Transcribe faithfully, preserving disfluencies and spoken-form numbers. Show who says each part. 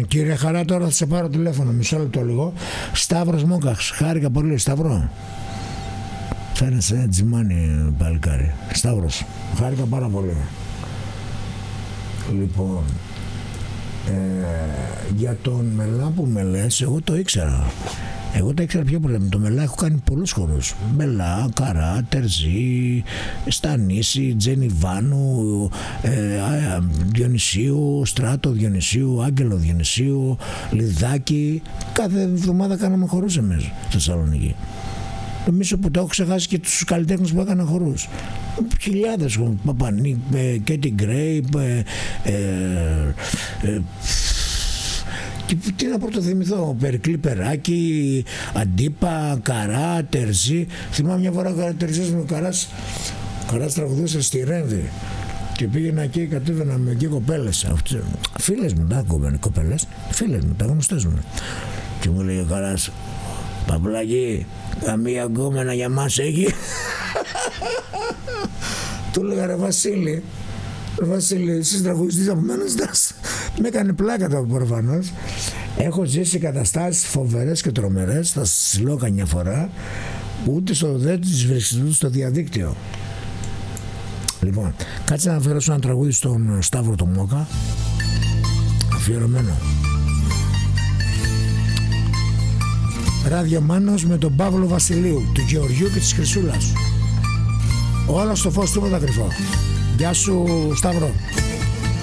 Speaker 1: Κύριε Χαρά, τώρα θα σε πάρω τηλέφωνο. Μισό λεπτό λίγο. Σταύρος Μόκαχς. Χάρηκα πολύ, Σταυρό. Φαίνεσαι τζιμάνι, παλικάρι. Σταύρος. Χάρηκα πάρα πολύ. Λοιπόν, ε, για τον Μελά που με λες, εγώ το ήξερα. Εγώ τα ήξερα πιο πολύ. Με το Μελά έχω κάνει πολλούς χορούς. Μελά, Καρά, Τερζή, Στανίση, Τζενιβάνου, ε, Διονυσίου, Στράτο Διονυσίου, Άγγελο Διονυσίου, Λιδάκι. Κάθε εβδομάδα κάναμε χορούς εμείς στη Θεσσαλονίκη. Νομίζω που το έχω ξεχάσει και τους καλλιτέχνες που έκανα χορούς. Χιλιάδες, Παπανίκ, Κέτι Γκρέι, ε, ε, και τι να πρωτοθυμηθώ, Περικλή Περάκη, Αντίπα, Καρά, Τερζή. Θυμάμαι μια φορά ο Τερζής με Καράς, Καράς τραγουδούσε στη Ρένδη και πήγαινα εκεί, κατέβαινα με εκεί κοπέλες. Φίλες μου, τα κοπέλες, φίλες μου, τα γνωστές μου. Και μου λέει ο Καράς, Παπλάκη, καμία γκόμενα για μας έχει? Του λέγα, ρε Βασίλη, ρε Βασίλη, εσείς τραγουδιστής από μένα ζητάς. Με έκανε πλάκα το προφανώς. Έχω ζήσει καταστάσεις φοβερές και τρομερές, θα σας λέω καμιά φορά, ούτε στο δεν τις βρίσκεις στο διαδίκτυο. Λοιπόν, κάτσε να αφιερώσω ένα τραγούδι στον Σταύρο το Μόκα, αφιερωμένο. Ράδιο Μάνος με τον Παύλο Βασιλείου, του Γεωργιού και της Χρυσούλας. Όλα στο φως, τίποτα κρυφό. Γεια σου, Σταύρο.